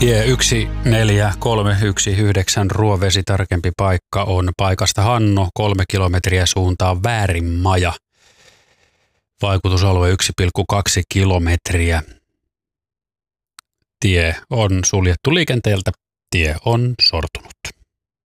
Tie 14319 Ruovesi tarkempi paikka on paikasta Hanno 3 kilometriä suuntaan Väärinmaja. Vaikutusalue 1,2 kilometriä. Tie on suljettu liikenteeltä. Tie on sortunut.